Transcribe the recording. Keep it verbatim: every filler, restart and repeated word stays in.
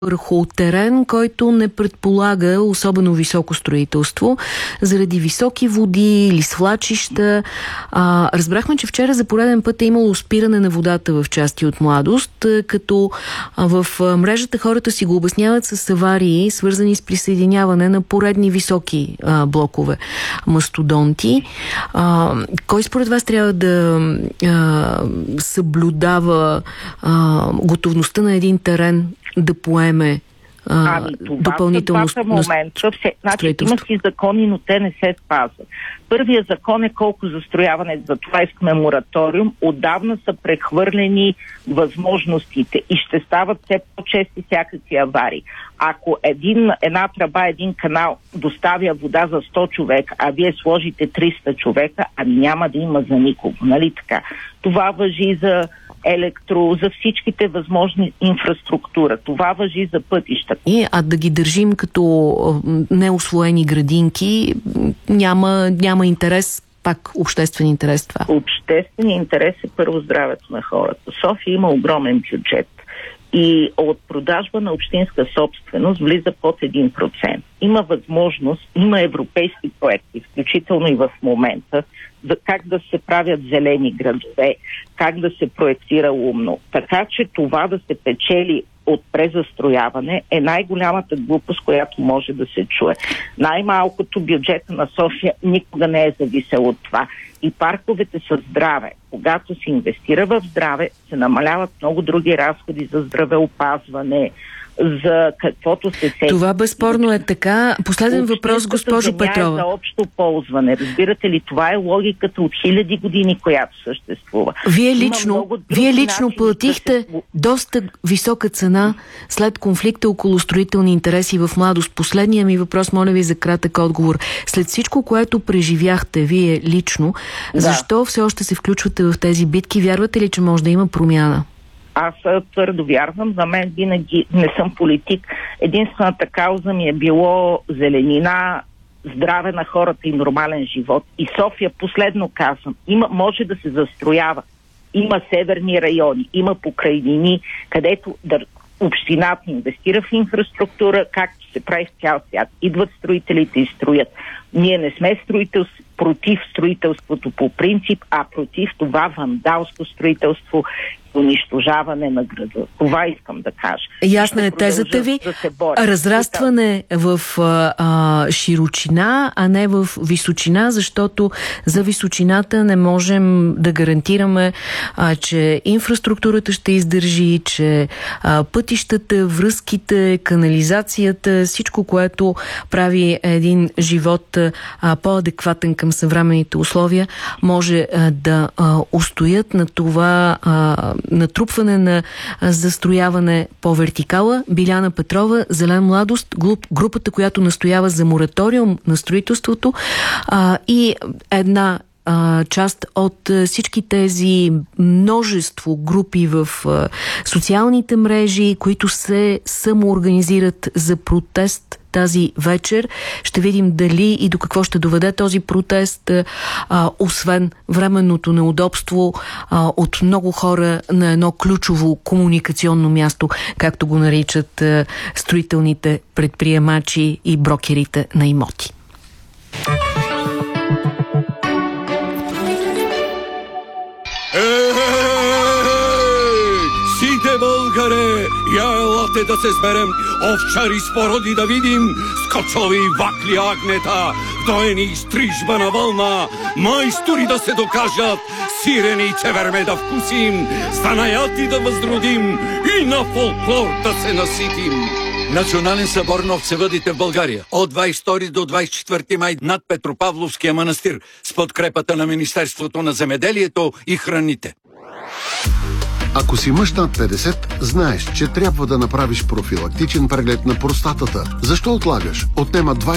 върху терен, който не предполага особено високо строителство, заради високи води или свлачища. А, разбрахме, че вчера за пореден път е имало спиране на водата в части от Младост, като в мрежата хората си го обясняват с аварии, свързани с присъединяване на поредни високи а, блокове мастодонти. А, кой според вас трябва да а, съблюдава а, готовността на един терен да поеме а, ами, допълнително в момента, все, значи, има си закони, но те не се спазват. Първият закон е колко застрояване, за това искаме мораториум. Отдавна са прехвърлени възможностите и ще стават все по-чести всякакви аварии. Ако един, една тръба, един канал доставя вода за сто човека, а вие сложите триста човека, ами няма да има за никого, нали така? Това важи за електро, за всичките възможни инфраструктура. Това важи за пътища. И, а да ги държим като неусвоени градинки, няма, няма интерес, пак обществен интерес това. Обществен интерес е първо здравето на хората. София има огромен бюджет и от продажба на общинска собственост влиза под един процент. Има възможност, има европейски проекти, включително и в момента, за как да се правят зелени градове, как да се проектира умно. Така че това да се печели от презастрояване е най-голямата глупост, която може да се чуе. Най-малкото бюджета на София никога не е зависел от това. И парковете са здраве. Когато се инвестира в здраве, се намаляват много други разходи за здравеопазване, за каквото се сети. Това безспорно е така. Последен въпрос, госпожо Петрова. За общо ползване. Разбирате ли, това е логиката от хиляди години, която съществува. Вие лично, вие лично платихте да се... доста висока цена след конфликта около строителни интереси в Младост. Последният ми въпрос, моля ви за кратък отговор. След всичко, което преживяхте вие лично, да. Защо все още се включвате в тези битки? Вярвате ли, че може да има промяна? Аз твърдо вярвам, за мен винаги не съм политик. Единствената кауза ми е било зеленина, здраве на хората и нормален живот. И София, последно казвам, има, може да се застроява. Има северни райони, има покрайнини, където да, общината инвестира в инфраструктура, както се прави в цял свят. Идват строителите и строят. Ние не сме строителство, против строителството по принцип, а против това вандалско строителство, унищожаване на града. Това искам да кажа. Ясна е тезата ви. Да разрастване в а, широчина, а не в височина, защото за височината не можем да гарантираме, а, че инфраструктурата ще издържи, че а, пътищата, връзките, канализацията, всичко, което прави един живот а, по-адекватен към съвременните условия, може а, да а, устоят на това а, натрупване на застрояване по вертикала. Биляна Петрова, Зелен Младост, групата, която настоява за мораториум на строителството, а, и една а, част от всички тези множество групи в а, социалните мрежи, които се самоорганизират за протест тази вечер. Ще видим дали и до какво ще доведе този протест, а, освен временното неудобство а, от много хора на едно ключово комуникационно място, както го наричат а, строителните предприемачи и брокерите на имоти. Сите българе, я елате да се сберем, овчари с породи да видим, скочови вакли агнета, доени стрижба на вълна, майстори да се докажат, сирени и цеверме да вкусим, станаяти да възродим и на фолклор да се наситим. Национален събор на овцевъдите в България от двадесет и втори до двадесет и четвърти май над Петропавловския манастир с подкрепата на Министерството на земеделието и храните. Ако си мъж над петдесет, знаеш, че трябва да направиш профилактичен преглед на простатата. Защо отлагаш? Отнема